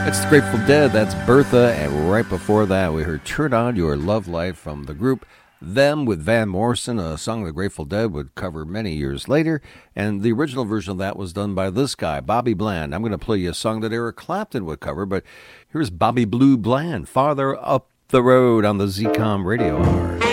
It's the Grateful Dead. That's Bertha. And right before that, we heard Turn On Your Love Life from the group Them with Van Morrison, a song the Grateful Dead would cover many years later. And the original version of that was done by this guy, Bobby Bland. I'm going to play you a song that Eric Clapton would cover, but here's Bobby Blue Bland, Farther Up the Road on the ZCOM Radio Hour.